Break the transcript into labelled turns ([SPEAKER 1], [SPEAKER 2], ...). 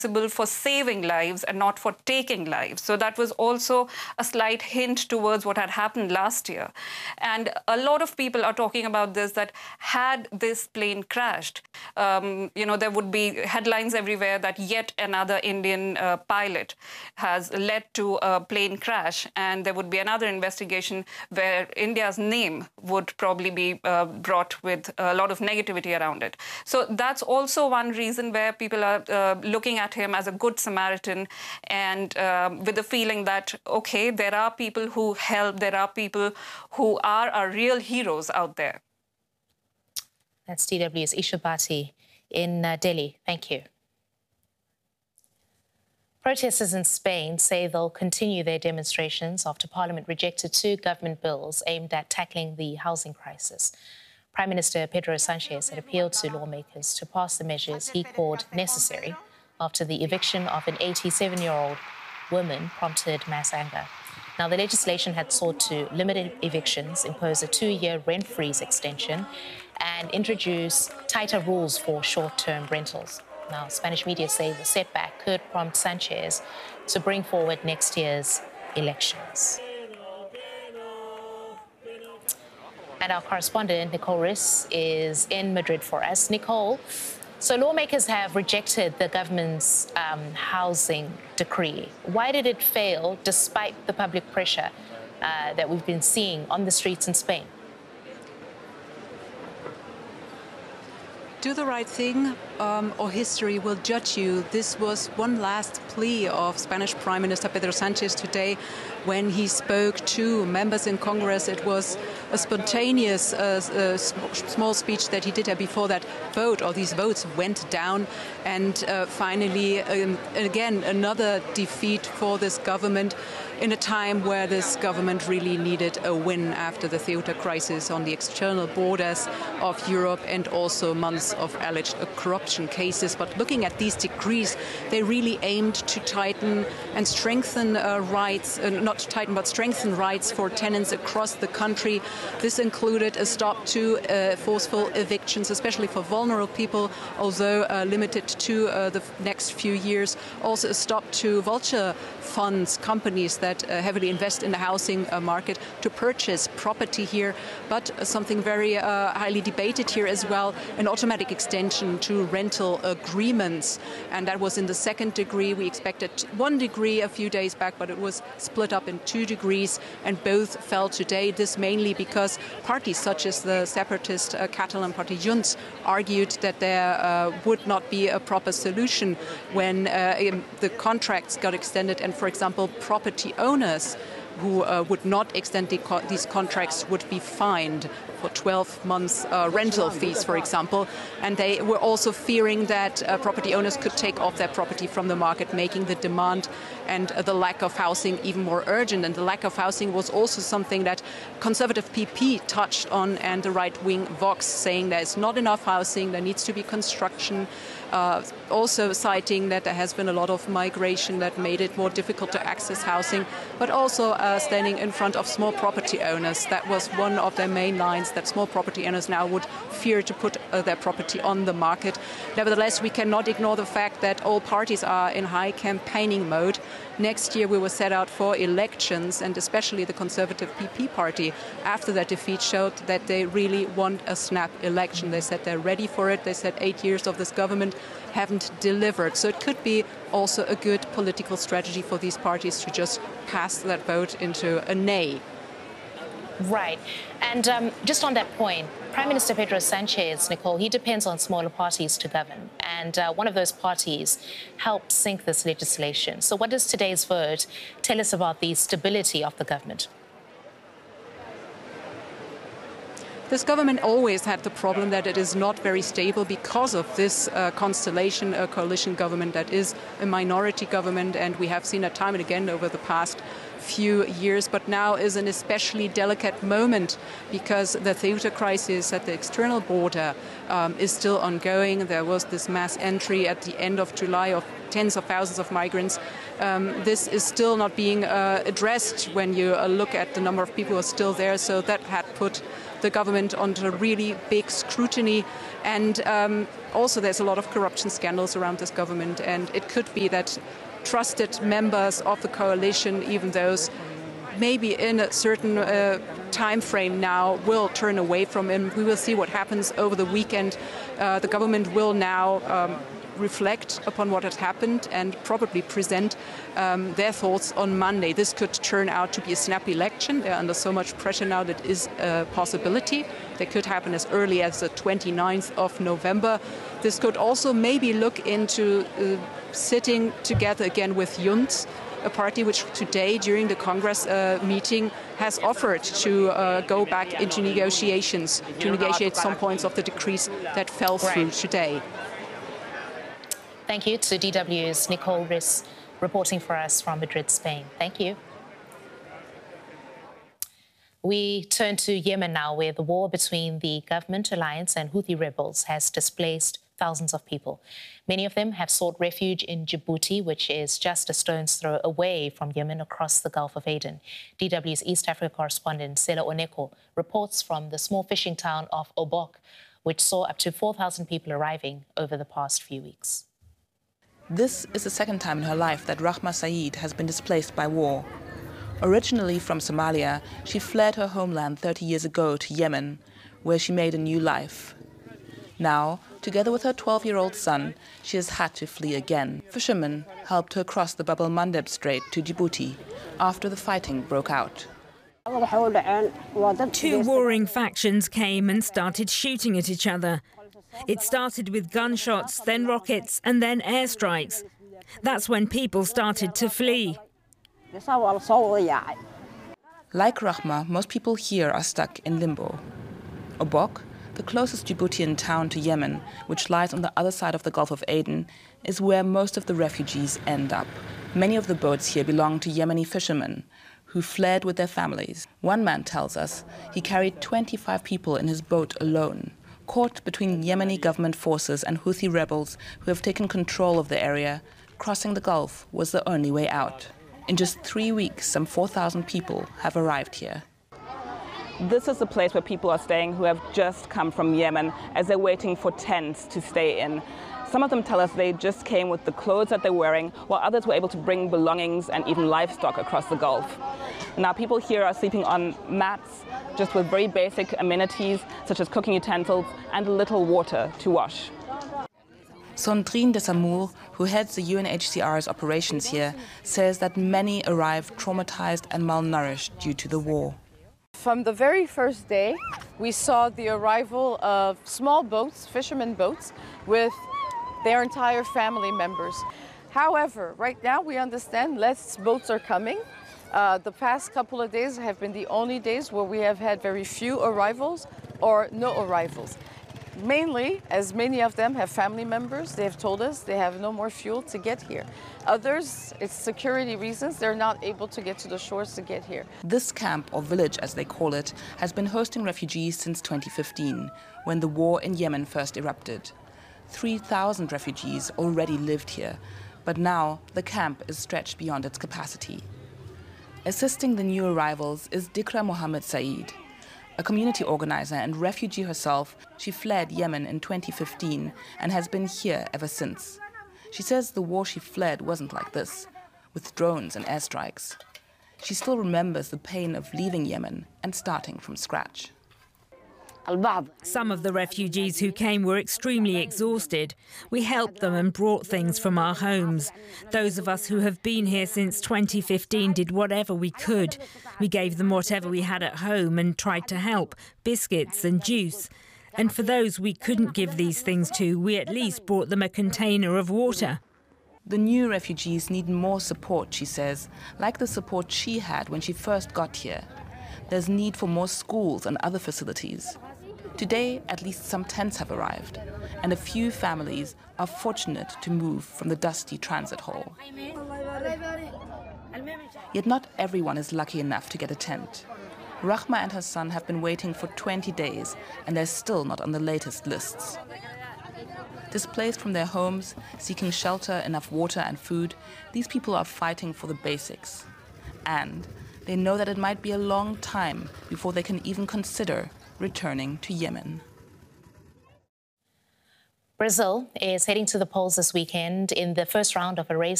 [SPEAKER 1] for saving lives and not for taking lives. So that was also a slight hint towards what had happened last year. And a lot of people are talking about this, that had this plane crashed, there would be headlines everywhere that yet another Indian pilot has led to a plane crash, and there would be another investigation where India's name would probably be brought with a lot of negativity around it. So that's also one reason where people are looking at him as a good Samaritan, and with the feeling that, okay, there are people who help, there are people who are our real heroes out there.
[SPEAKER 2] That's DW's Isha Bhatti in Delhi. Thank you. Protesters in Spain say they'll continue their demonstrations after Parliament rejected 2 government bills aimed at tackling the housing crisis. Prime Minister Pedro Sanchez had appealed to lawmakers to pass the measures he called necessary after the eviction of an 87-year-old woman prompted mass anger. Now, the legislation had sought to limit evictions, impose a 2-year rent freeze extension, and introduce tighter rules for short-term rentals. Now, Spanish media say the setback could prompt Sanchez to bring forward next year's elections. And our correspondent, Nicole Riss, is in Madrid for us. Nicole, so lawmakers have rejected the government's housing decree. Why did it fail despite the public pressure that we've been seeing on the streets in Spain?
[SPEAKER 3] Do the right thing or history will judge you. This was one last plea of Spanish Prime Minister Pedro Sanchez today when he spoke to members in Congress. It was a spontaneous small speech that he did before that vote, or these votes went down. And finally, again, another defeat for this government in a time where this government really needed a win after the Ceuta crisis on the external borders of Europe and also months of alleged corruption cases. But looking at these decrees, they really aimed to tighten and strengthen rights, not tighten but strengthen rights for tenants across the country. This included a stop to forceful evictions, especially for vulnerable people, although limited to the next few years. Also a stop to vulture funds, companies that heavily invest in the housing market, to purchase property here. But something very highly debated here as well, an automatic extension to rental agreements. And that was in the second degree. We expected 1 degree a few days back, but it was split up in 2 degrees, and both fell today. This mainly because parties such as the separatist Catalan party Junts argued that there would not be a proper solution when the contracts got extended, and for example property owners who would not extend these contracts would be fined for 12 months rental fees, for example. And they were also fearing that property owners could take off their property from the market, making the demand and the lack of housing even more urgent. And the lack of housing was also something that conservative PP touched on, and the right-wing Vox saying there's not enough housing, there needs to be construction. Also citing that there has been a lot of migration that made it more difficult to access housing, but also standing in front of small property owners. That was one of their main lines, that small property owners now would fear to put their property on the market. Nevertheless, we cannot ignore the fact that all parties are in high campaigning mode. Next year we will set out for elections, and especially the Conservative PP party, after that defeat, showed that they really want a snap election. They said they're ready for it. They said 8 years of this government haven't delivered. So it could be also a good political strategy for these parties to just pass that vote into a nay.
[SPEAKER 2] Right. And just on that point, Prime Minister Pedro Sanchez, Nicole, he depends on smaller parties to govern. And one of those parties helped sink this legislation. So what does today's vote tell us about the stability of the government?
[SPEAKER 3] This government always had the problem that it is not very stable because of this constellation, a coalition government that is a minority government. And we have seen that time and again over the past few years, but now is an especially delicate moment because the Ceuta crisis at the external border is still ongoing. There was this mass entry at the end of July of tens of thousands of migrants. This is still not being addressed when you look at the number of people who are still there, so that had put the government under really big scrutiny. And also there's a lot of corruption scandals around this government, and it could be that trusted members of the coalition, even those maybe in a certain time frame now, will turn away from him. We will see what happens over the weekend. The government will now reflect upon what has happened and probably present their thoughts on Monday. This could turn out to be a snap election. They're under so much pressure now that is a possibility. That could happen as early as the 29th of November. This could also maybe look into sitting together again with Junts, a party which today, during the Congress meeting, has offered to go back into negotiations, to negotiate some points of the decrees that fell through today.
[SPEAKER 2] Thank you to DW's Nicole Riss, reporting for us from Madrid, Spain. Thank you. We turn to Yemen now, where the war between the government alliance and Houthi rebels has displaced thousands of people. Many of them have sought refuge in Djibouti, which is just a stone's throw away from Yemen across the Gulf of Aden. DW's East Africa correspondent Sela Oneko reports from the small fishing town of Obok, which saw up to 4,000 people arriving over the past few weeks.
[SPEAKER 4] This is the second time in her life that Rahma Saeed has been displaced by war. Originally from Somalia, she fled her homeland 30 years ago to Yemen, where she made a new life. Now, together with her 12-year-old son, she has had to flee again. Fishermen helped her cross the Bab el-Mandeb Strait to Djibouti after the fighting broke out.
[SPEAKER 5] Two warring factions came and started shooting at each other. It started with gunshots, then rockets, and then airstrikes. That's when people started to flee.
[SPEAKER 4] Like Rahma, most people here are stuck in limbo. Obok, the closest Djiboutian town to Yemen, which lies on the other side of the Gulf of Aden, is where most of the refugees end up. Many of the boats here belong to Yemeni fishermen who fled with their families. One man tells us he carried 25 people in his boat alone. Caught between Yemeni government forces and Houthi rebels who have taken control of the area, crossing the Gulf was the only way out. In just 3 weeks, some 4,000 people have arrived here.
[SPEAKER 6] This is the place where people are staying who have just come from Yemen as they're waiting for tents to stay in. Some of them tell us they just came with the clothes that they're wearing, while others were able to bring belongings and even livestock across the Gulf. Now, people here are sleeping on mats, just with very basic amenities, such as cooking utensils and a little water to wash.
[SPEAKER 4] Sandrine Desamour, who heads the UNHCR's operations here, says that many arrived traumatized and malnourished due to the war.
[SPEAKER 7] From the very first day, we saw the arrival of small boats, fishermen boats, with their entire family members. However, right now we understand less boats are coming. The past couple of days have been the only days where we have had very few arrivals or no arrivals. Mainly, as many of them have family members, they have told us they have no more fuel to get here. Others, it's security reasons, they're not able to get to the shores to get here.
[SPEAKER 4] This camp, or village as they call it, has been hosting refugees since 2015, when the war in Yemen first erupted. 3,000 refugees already lived here, but now the camp is stretched beyond its capacity. Assisting the new arrivals is Dikra Mohammed Saeed. A community organizer and refugee herself, she fled Yemen in 2015 and has been here ever since. She says the war she fled wasn't like this, with drones and airstrikes. She still remembers the pain of leaving Yemen and starting from scratch.
[SPEAKER 5] Some of the refugees who came were extremely exhausted. We helped them and brought things from our homes. Those of us who have been here since 2015 did whatever we could. We gave them whatever we had at home and tried to help, biscuits and juice. And for those we couldn't give these things to, we at least brought them a container of water.
[SPEAKER 4] The new refugees need more support, she says, like the support she had when she first got here. There's need for more schools and other facilities. Today, at least some tents have arrived, and a few families are fortunate to move from the dusty transit hall. Yet not everyone is lucky enough to get a tent. Rahma and her son have been waiting for 20 days, and they're still not on the latest lists. Displaced from their homes, seeking shelter, enough water and food, these people are fighting for the basics. And they know that it might be a long time before they can even consider returning to Yemen.
[SPEAKER 2] Brazil is heading to the polls this weekend in the first round of a race